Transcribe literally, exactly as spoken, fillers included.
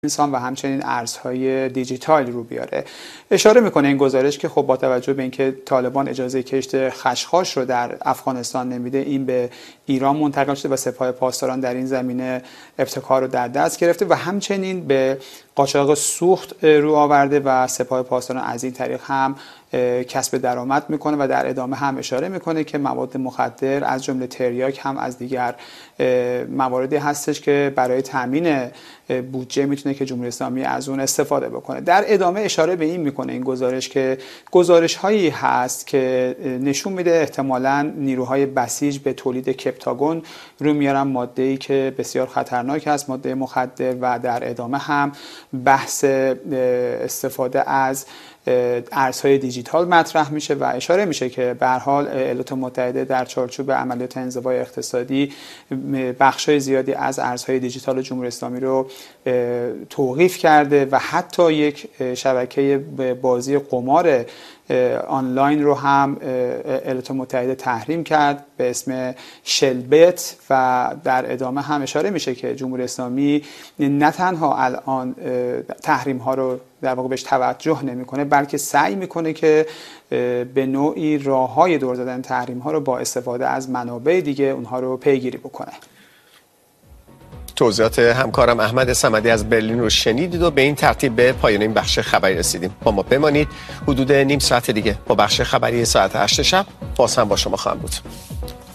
انسان و همچنین ارزهای دیجیتال رو بیاره. اشاره میکنه این گزارش که خب با توجه به اینکه طالبان اجازه کشت خشخاش رو در افغانستان نمیده، این به ایران منتقل شده و سپاه پاسداران در این زمینه ابتکار رو در دست گرفته و همچنین به قاچاق سوخت رو آورده و سپاه پاسداران از این طریق هم کسب درآمد میکنه و در ادامه هم اشاره میکنه که مواد مخدر از جمله تریاک هم از دیگر مواردی هستش که برای تامین بودجه میتونه که جمهوری اسلامی از اون استفاده بکنه. در ادامه اشاره به این میکنه این گزارش که گزارش هایی هست که نشون میده احتمالاً نیروهای بسیج به تولید کپتاگون رو میارن، ماده‌ای که بسیار خطرناک است، ماده مخدر، و در ادامه هم بحث استفاده از ارزهای دیجیتال مطرح میشه و اشاره میشه که به هر حال ایالات متحده در چارچوب عملیات انزوای اقتصادی بخشای زیادی از ارزهای دیجیتال جمهوری اسلامی رو توقیف کرده و حتی یک شبکه بازی قمار آنلاین رو هم ایالات متحده تحریم کرد به اسم شلبت و در ادامه هم اشاره میشه که جمهوری اسلامی نه تنها الان تحریم ها رو در واقع بهش توجه نمیکنه، بلکه سعی میکنه که به نوعی راههای دور زدن تحریم ها رو با استفاده از منابع دیگه اونها رو پیگیری بکنه. توضیحات همکارم احمد صمدی از برلین رو شنیدید و به این ترتیب به پایان این بخش خبری رسیدیم. با ما بمانید، حدود نیم ساعت دیگه با بخش خبری ساعت هشت شب باز هم با شما خواهم بود.